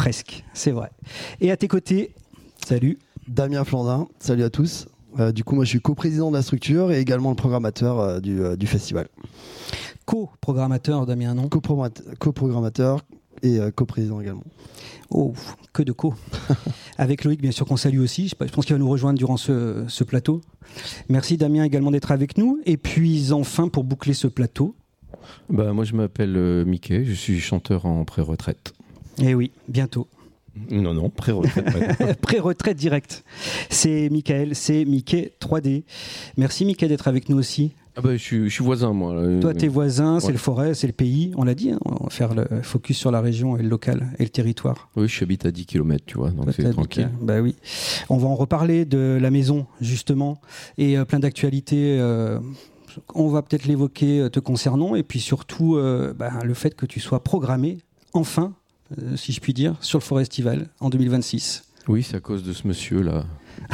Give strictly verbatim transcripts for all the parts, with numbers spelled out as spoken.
Presque, c'est vrai. Et à tes côtés, salut. Damien Flandin, salut à tous. Euh, du coup, moi je suis coprésident de la structure et également le programmateur euh, du, euh, du festival. Co-programmateur, Damien, non ? Co-programmateur et euh, coprésident également. Oh, que de co. Avec Loïc, bien sûr, qu'on salue aussi. Je pense qu'il va nous rejoindre durant ce, ce plateau. Merci Damien également d'être avec nous. Et puis enfin, pour boucler ce plateau. Bah, moi je m'appelle euh, Mickey, je suis chanteur en pré-retraite. Eh oui, bientôt. Non, non, pré-retraite. Pré-retraite directe. C'est Michael, c'est Mickey trois D. Merci Mickey d'être avec nous aussi. Ah bah, je, suis, je suis voisin, moi. Toi, t'es voisin, c'est ouais. le forêt, c'est le pays. On l'a dit, hein, on va faire le focus sur la région et le local et le territoire. Oui, je habite à dix kilomètres, tu vois, donc Toi, c'est tranquille. À... Bah oui. On va en reparler de la maison, justement, et euh, plein d'actualités. Euh, on va peut-être l'évoquer euh, te concernant, et puis surtout euh, bah, le fait que tu sois programmé, enfin, euh, si je puis dire, sur le Forestival en deux mille vingt-six. Oui, c'est à cause de ce monsieur-là.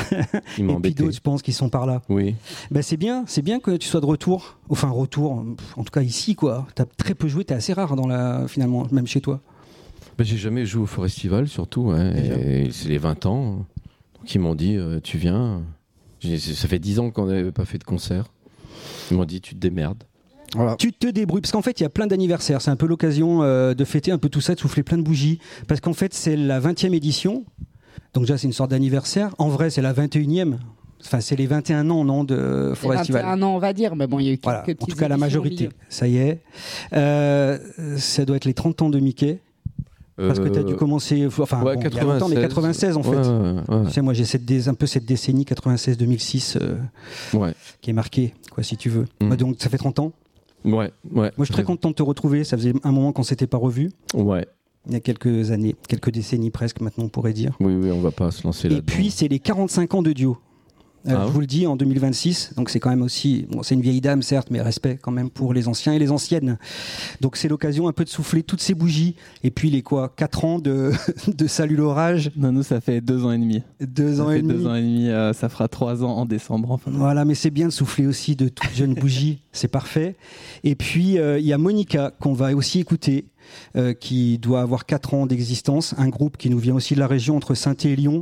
Il m'a et embêté. puis d'autres, je pense, qui sont par là. Oui. Ben c'est bien, c'est bien que tu sois de retour. Enfin, retour, en tout cas ici, quoi. T'as très peu joué, t'es assez rare dans la, finalement, même chez toi. Ben, j'ai jamais joué au Forestival, surtout. Hein, et c'est les vingt ans. Donc ils m'ont dit, euh, tu viens. J'ai, ça fait dix ans qu'on n'avait pas fait de concert. Ils m'ont dit, tu te démerdes. Voilà. Tu te débrouilles, parce qu'en fait il y a plein d'anniversaires, c'est un peu l'occasion euh, de fêter un peu tout ça, de souffler plein de bougies, parce qu'en fait c'est la vingtième édition, donc déjà c'est une sorte d'anniversaire, en vrai c'est la vingt et unième, enfin c'est les vingt et un ans non, de Forestival. vingt et un ans on va dire, mais bon il y a eu quelques voilà. petites En tout cas la majorité, milieu. ça y est. Euh, ça doit être les trente ans de Mickey. Parce que tu as dû commencer, enfin, ouais, bon, il y a longtemps, mais quatre-vingt-seize en fait. Ouais, ouais, ouais. Tu sais, moi j'ai cette, un peu cette décennie quatre-vingt-seize deux mille six euh, ouais. qui est marquée, quoi, si tu veux. Mm. Bah, donc ça fait trente ans. Ouais, ouais. Moi je suis très content de te retrouver, ça faisait un moment qu'on ne s'était pas revus. Ouais. Il y a quelques années, quelques décennies presque maintenant on pourrait dire. Oui, oui, on va pas se lancer là-dedans. Et puis c'est les quarante-cinq ans de Dio. Euh, ah, je vous le dis, en deux mille vingt-six, donc c'est quand même aussi, bon, c'est une vieille dame certes, mais respect quand même pour les anciens et les anciennes. Donc c'est l'occasion un peu de souffler toutes ces bougies. Et puis les quoi, quatre ans de, de Salut l'orage. Non, nous ça fait deux ans et demi. Deux ça ans fait et demi. Deux ans et demi, euh, ça fera trois ans en décembre. Enfin. Voilà, mais c'est bien de souffler aussi de toutes jeunes bougies, c'est parfait. Et puis il euh, y a Monica qu'on va aussi écouter. Euh, qui doit avoir quatre ans d'existence, un groupe qui nous vient aussi de la région entre Saint-Étienne et Lyon,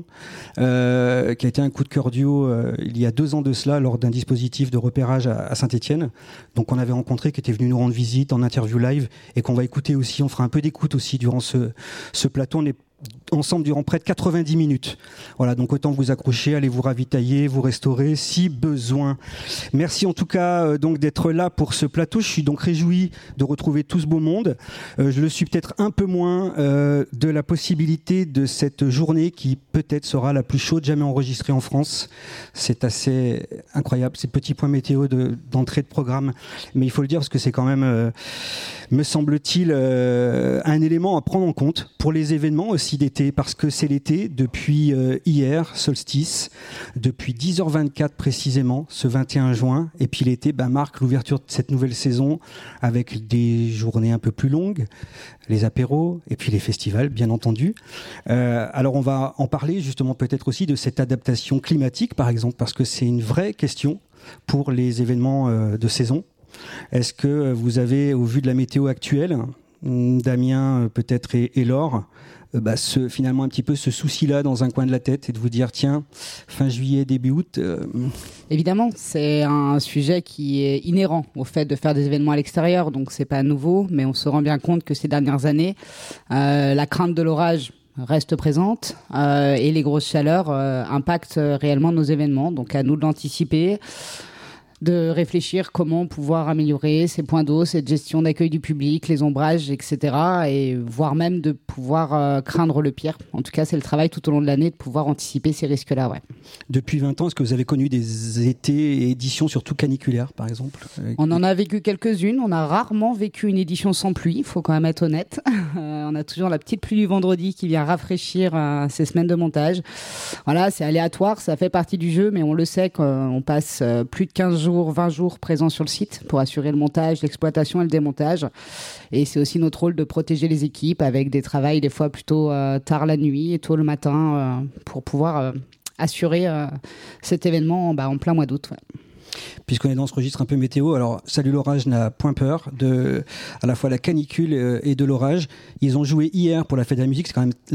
euh, qui a été un coup de cœur duo euh, il y a deux ans de cela lors d'un dispositif de repérage à, à Saint-Étienne. Donc on avait rencontré, qui était venu nous rendre visite en interview live et qu'on va écouter aussi, on fera un peu d'écoute aussi durant ce, ce plateau. On est ensemble durant près de quatre-vingt-dix minutes. Voilà, donc autant vous accrocher, allez vous ravitailler, vous restaurer si besoin. Merci en tout cas euh, donc d'être là pour ce plateau. Je suis donc réjoui de retrouver tout ce beau monde. Euh, je le suis peut-être un peu moins euh, de la possibilité de cette journée qui peut-être sera la plus chaude jamais enregistrée en France. C'est assez incroyable, ces petits points météo de, d'entrée de programme. Mais il faut le dire parce que c'est quand même, euh, me semble-t-il, euh, un élément à prendre en compte pour les événements aussi d'été, parce que c'est l'été depuis euh, hier, solstice, depuis dix heures vingt-quatre précisément, ce vingt et un juin, et puis l'été bah, marque l'ouverture de cette nouvelle saison avec des journées un peu plus longues, les apéros, et puis les festivals, bien entendu. Euh, alors on va en parler justement peut-être aussi de cette adaptation climatique, par exemple, parce que c'est une vraie question pour les événements euh, de saison. Est-ce que vous avez, au vu de la météo actuelle, Damien peut-être et, et Laure, bah, ce, finalement un petit peu ce souci-là dans un coin de la tête et de vous dire tiens, fin juillet, début août euh... Évidemment, c'est un sujet qui est inhérent au fait de faire des événements à l'extérieur, donc c'est pas nouveau, mais on se rend bien compte que ces dernières années, euh, la crainte de l'orage reste présente euh, et les grosses chaleurs euh, impactent réellement nos événements, donc à nous de l'anticiper, de réfléchir comment pouvoir améliorer ces points d'eau, cette gestion d'accueil du public, les ombrages, et cetera. Et voire même de pouvoir euh, craindre le pire. En tout cas, c'est le travail tout au long de l'année de pouvoir anticiper ces risques-là. Ouais. Depuis vingt ans, est-ce que vous avez connu des étés et éditions surtout caniculaires, par exemple ? On en a vécu quelques-unes. On a rarement vécu une édition sans pluie, il faut quand même être honnête. Euh, on a toujours la petite pluie du vendredi qui vient rafraîchir euh, ces semaines de montage. Voilà, c'est aléatoire, ça fait partie du jeu, mais on le sait qu'on passe euh, plus de quinze jours, vingt jours présents sur le site pour assurer le montage, l'exploitation et le démontage. Et c'est aussi notre rôle de protéger les équipes avec des travails des fois plutôt euh, tard la nuit et tôt le matin euh, pour pouvoir euh, assurer euh, cet événement bah, en plein mois d'août. Ouais. Puisqu'on est dans ce registre un peu météo, alors Salut l'orage n'a point peur de à la fois la canicule et de l'orage. Ils ont joué hier pour la fête de la musique, c'est quand même